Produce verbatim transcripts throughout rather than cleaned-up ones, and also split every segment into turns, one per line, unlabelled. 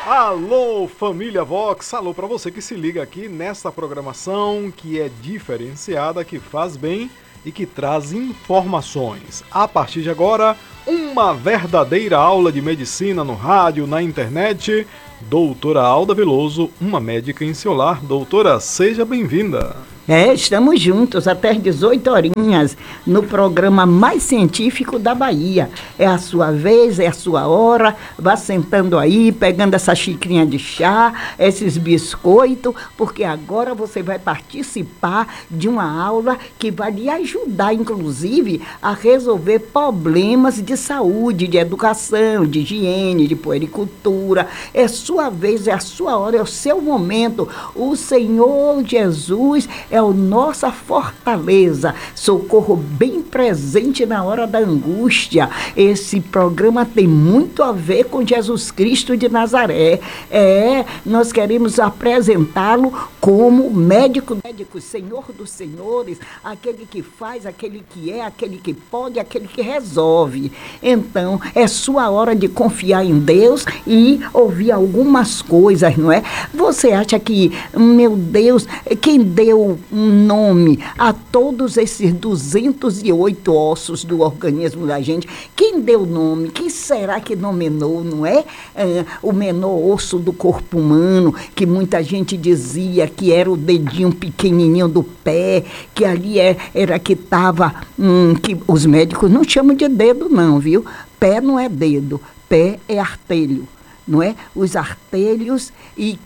Alô, família Vox, alô para você que se liga aqui nesta programação que é diferenciada, que faz bem e que traz informações. A partir de agora, uma verdadeira aula de medicina no rádio, na internet. Doutora Alda Veloso, uma médica em seu lar. Doutora, seja bem-vinda.
É, estamos juntos até as dezoito horinhas no programa mais científico da Bahia. É a sua vez, é a sua hora. Vá sentando aí, pegando essa xicrinha de chá, esses biscoitos, porque agora você vai participar de uma aula que vai lhe ajudar, inclusive, a resolver problemas de saúde, de educação, de higiene, de puericultura. É sua vez, é a sua hora, é o seu momento. O Senhor Jesus é a nossa fortaleza, socorro bem presente na hora da angústia. Esse programa tem muito a ver com Jesus Cristo de Nazaré. É, nós queremos apresentá-lo como médico, médico, Senhor dos senhores, aquele que faz, aquele que é, aquele que pode, aquele que resolve. Então, é sua hora de confiar em Deus e ouvir algumas coisas, não é? Você acha que, meu Deus, quem deu um nome a todos esses duzentos e oito ossos do organismo da gente? Quem deu nome? Quem será que nominou, não é? é o menor osso do corpo humano, que muita gente dizia que era o dedinho pequenininho do pé, que ali é, era que estava, hum, que os médicos não chamam de dedo não, viu? Pé não é dedo, pé é artelho, não é? Os artelhos e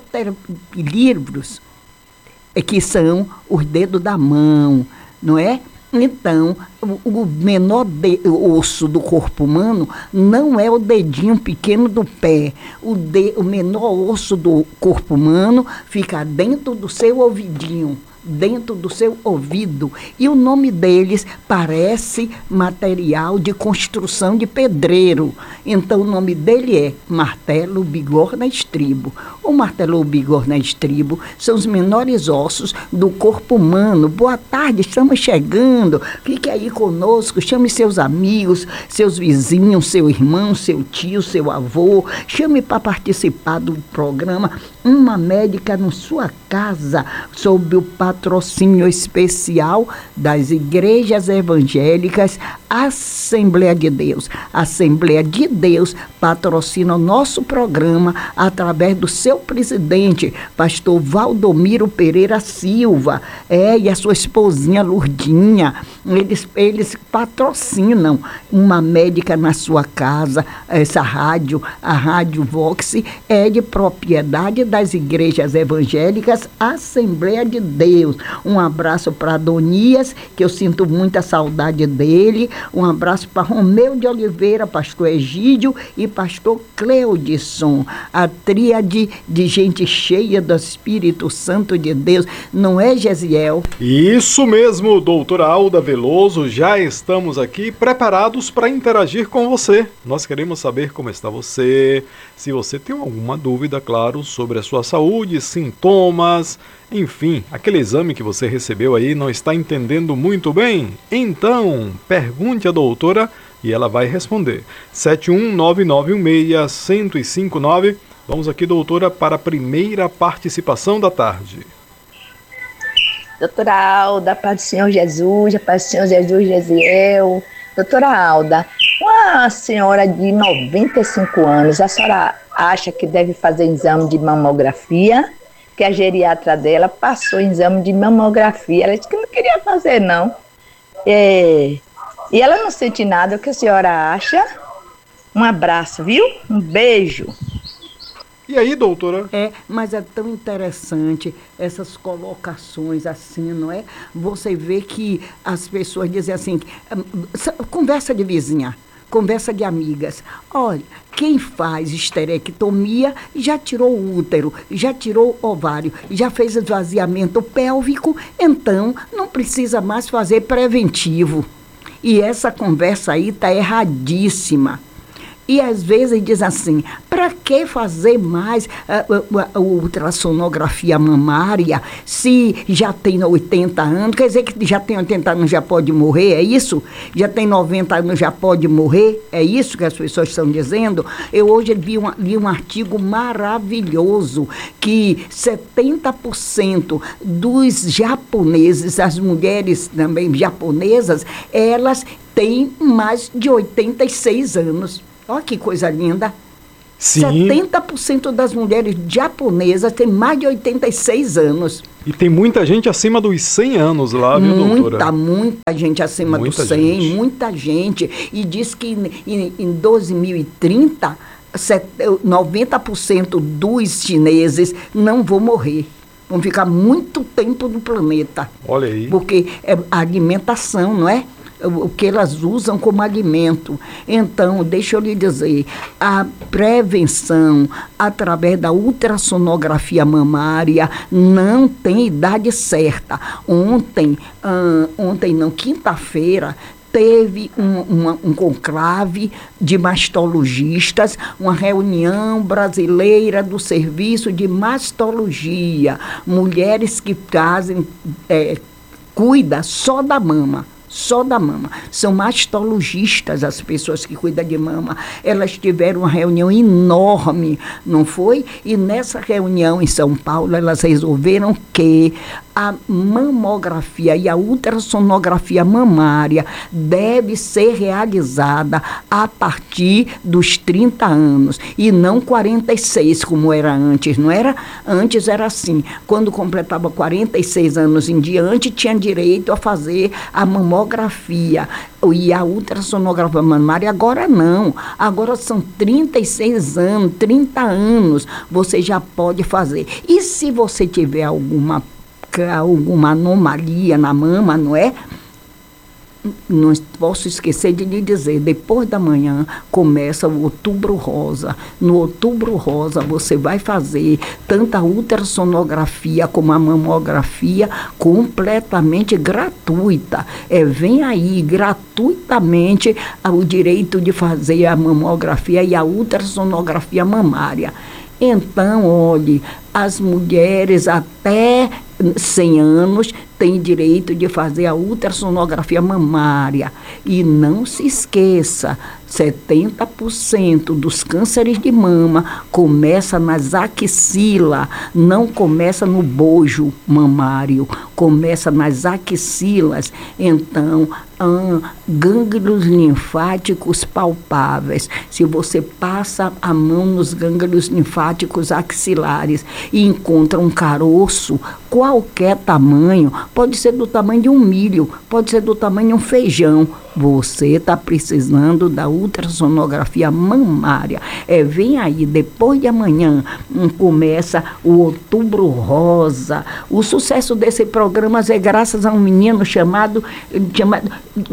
quiroteríbricos, que são os dedos da mão, não é? Então, o, o menor de, o osso do corpo humano não é o dedinho pequeno do pé. O, de, o menor osso do corpo humano fica dentro do seu ouvidinho, dentro do seu ouvido, e o nome deles parece material de construção de pedreiro. Então o nome dele é martelo, bigorna, estribo. O martelo, bigorna, estribo são os menores ossos do corpo humano. Boa tarde, estamos chegando, fique aí conosco, chame seus amigos, seus vizinhos, seu irmão, seu tio, seu avô, chame para participar do programa Uma Médica na Sua Casa, sob o patrocínio especial das igrejas evangélicas Assembleia de Deus. A Assembleia de Deus patrocina o nosso programa através do seu presidente, pastor Valdomiro Pereira Silva, é, e a sua esposinha Lurdinha. Eles, eles patrocinam Uma Médica na Sua Casa. Essa rádio, a Rádio Vox, é de propriedade das igrejas evangélicas Assembleia de Deus. Um abraço para Adonias, que eu sinto muita saudade dele. Um abraço para Romeu de Oliveira, pastor Egídio e pastor Cleudisson. A tríade de gente cheia do Espírito Santo de Deus, não é, Gesiel?
Isso mesmo, doutora Alda Veloso, já estamos aqui preparados para interagir com você. Nós queremos saber como está você, se você tem alguma dúvida, claro, sobre a sua saúde, sintomas, enfim, aquele exame que você recebeu aí não está entendendo muito bem? Então, pergunte à doutora e ela vai responder. sete um nove nove um seis, um zero cinco nove. Vamos aqui, doutora, para a primeira participação da tarde.
Doutora Alda, paz do Senhor Jesus, a paz do Senhor Jesus, Gesiel. Doutora Alda, uma senhora de noventa e cinco anos, a senhora acha que deve fazer exame de mamografia? Que a geriatra dela passou em exame de mamografia. Ela disse que não queria fazer, não. É, e ela não sente nada. O que a senhora acha? Um abraço, viu? Um beijo.
E aí, doutora?
É, mas é tão interessante essas colocações assim, não é? Você vê que as pessoas dizem assim, conversa de vizinha, conversa de amigas. Olha, quem faz esterectomia já tirou o útero, já tirou o ovário, já fez esvaziamento pélvico, então não precisa mais fazer preventivo. E essa conversa aí está erradíssima. E às vezes diz assim, para que fazer mais a, a, a ultrassonografia mamária se já tem oitenta anos? Quer dizer que já tem oitenta anos, já pode morrer, é isso? Já tem noventa anos, já pode morrer? É isso que as pessoas estão dizendo? Eu hoje vi um, li um artigo maravilhoso que setenta por cento dos japoneses, as mulheres também japonesas, elas têm mais de oitenta e seis anos. Olha que coisa linda.
Sim.
setenta por cento das mulheres japonesas têm mais de oitenta e seis anos.
E tem muita gente acima dos cem anos lá, viu, doutora?
Muita, muita gente acima
muita
dos cem,
gente.
muita gente. E diz que em, em dois mil e trinta, noventa por cento dos chineses não vão morrer. Vão ficar muito tempo no planeta.
Olha aí.
Porque é a alimentação, não é? O que elas usam como alimento. Então, deixa eu lhe dizer, a prevenção através da ultrassonografia mamária não tem idade certa. Ontem, ah, ontem não, quinta-feira, teve um, uma, um conclave de mastologistas, uma reunião brasileira do serviço de mastologia, mulheres que fazem, é, cuidam só da mama. Só da mama. São mastologistas as pessoas que cuidam de mama. Elas tiveram uma reunião enorme, não foi? E nessa reunião em São Paulo, elas resolveram que a mamografia e a ultrassonografia mamária deve ser realizada a partir dos trinta anos e não quarenta e seis, como era antes, não era? Antes era assim, quando completava quarenta e seis anos em diante, tinha direito a fazer a mamografia e a ultrassonografia mamária. Agora não, agora são trinta e seis anos, trinta anos, você já pode fazer. E se você tiver alguma alguma anomalia na mama, não é? Não posso esquecer de lhe dizer, depois da manhã começa o Outubro Rosa. No Outubro Rosa você vai fazer tanto a ultrassonografia como a mamografia completamente gratuita. É, vem aí gratuitamente o direito de fazer a mamografia e a ultrassonografia mamária. Então, olhe, as mulheres até cem anos têm direito de fazer a ultrassonografia mamária. E não se esqueça, setenta por cento dos cânceres de mama começa nas axilas, não começa no bojo mamário, começa nas axilas. Então, hum, gânglios linfáticos palpáveis. Se você passa a mão nos gânglios linfáticos axilares e encontra um caroço, qualquer tamanho, pode ser do tamanho de um milho, pode ser do tamanho de um feijão, você está precisando da ultrassonografia mamária. É, vem aí, depois de amanhã, hum, começa o Outubro Rosa. O sucesso desse programa é graças a um menino chamado, chamado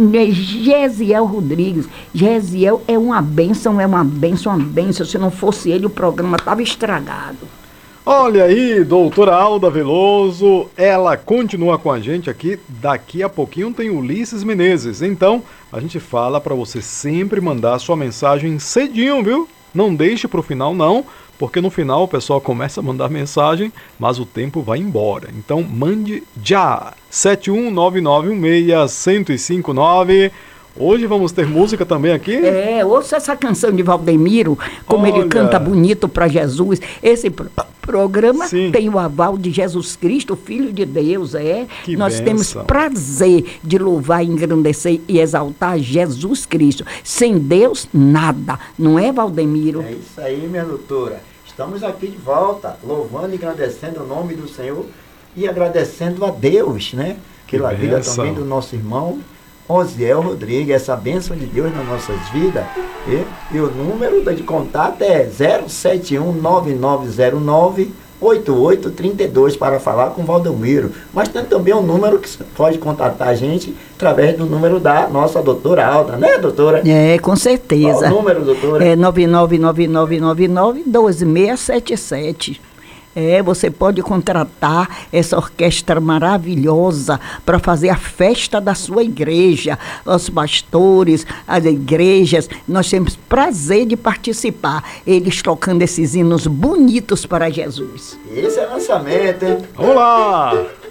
Gesiel Rodrigues. Gesiel é uma bênção, é uma bênção, uma bênção. Se não fosse ele, o programa estava estragado.
Olha aí, doutora Alda Veloso, ela continua com a gente aqui. Daqui a pouquinho tem Ulisses Menezes. Então, a gente fala para você sempre mandar sua mensagem cedinho, viu? Não deixe para o final, não, porque no final o pessoal começa a mandar mensagem, mas o tempo vai embora. Então, mande já! sete um nove nove um seis, um zero cinco nove. Hoje vamos ter música também aqui?
É, ouça essa canção de Valdemiro, como
Olha.
Ele canta bonito para Jesus. Esse pro programa
Sim.
tem o aval de Jesus Cristo, Filho de Deus, é.
Que
Nós
bênção.
temos prazer de louvar, engrandecer e exaltar Jesus Cristo. Sem Deus, nada. Não é, Valdemiro?
É isso aí, minha doutora. Estamos aqui de volta, louvando e agradecendo o nome do Senhor e agradecendo a Deus, né? Pela
Que
vida
bênção.
também do nosso irmão Osiel Rodrigues, essa bênção de Deus nas nossas vidas. E, e o número de contato é zero sete um nove nove zero nove oito oito três dois para falar com o Valdemiro. Mas tem também um número que você pode contatar a gente através do número da nossa doutora Alda, né, doutora?
É, com certeza.
Qual o número, doutora?
É nove nove nove nove nove nove dois seis sete sete. É, você pode contratar essa orquestra maravilhosa para fazer a festa da sua igreja. Os pastores, as igrejas, nós temos prazer de participar. Eles tocando esses hinos bonitos para Jesus.
Esse é lançamento, hein?
Olá!